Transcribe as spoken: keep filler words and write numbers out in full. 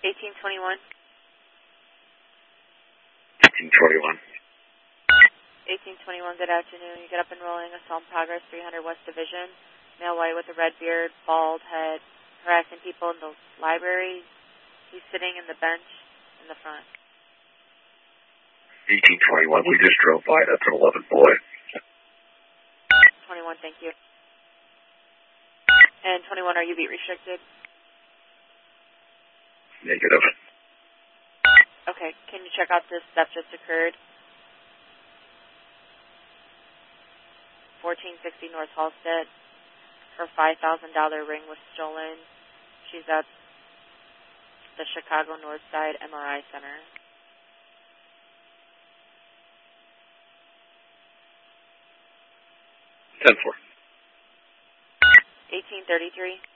eighteen twenty-one. eighteen twenty-one. eighteen twenty-one, good afternoon. You get up and rolling, assault in progress, three hundred West Division. Male white with a red beard, bald head, harassing people in the library. He's sitting in the bench in the front. eighteen twenty-one, we just drove by. That's an eleven boy. twenty-one, thank you. And twenty-one, are you beat restricted? Negative. Okay, can you check out this that just occurred? fourteen sixty North Halstead. Her five thousand dollar ring was stolen. She's at the Chicago Northside M R I Center. ten four. eighteen thirty-three.